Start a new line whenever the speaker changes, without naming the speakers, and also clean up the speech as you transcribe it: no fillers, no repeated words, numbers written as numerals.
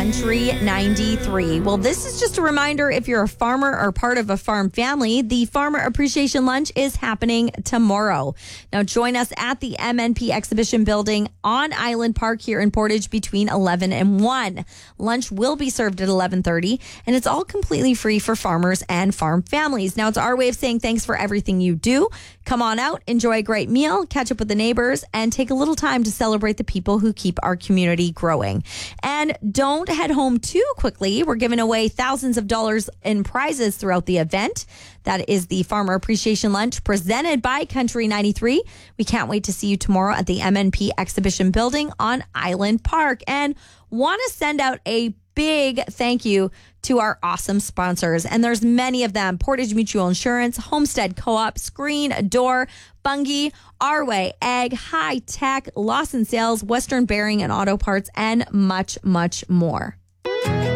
Country 93. Well, this is just a reminder if you're a farmer or part of a farm family, the Farmer Appreciation Lunch is happening tomorrow. Now, join us at the MNP Exhibition Building on Island Park here in Portage between 11 and 1. Lunch will be served at 11:30, and it's all completely free for farmers and farm families. Now, it's our way of saying thanks for everything you do. Come on out, enjoy a great meal, catch up with the neighbors, and take a little time to celebrate the people who keep our community growing. And don't head home too quickly. We're giving away thousands of dollars in prizes throughout the event. That is the Farmer Appreciation Lunch presented by Country 93. We can't wait to see you tomorrow at the MNP Exhibition Building on Island Park. And want to send out a big thank you to our awesome sponsors. And there's many of them: Portage Mutual Insurance, Homestead Co-op, Screen Door, Bungie, Our Way Egg, High Tech, Lawson Sales, Western Bearing and Auto Parts, and much, much more.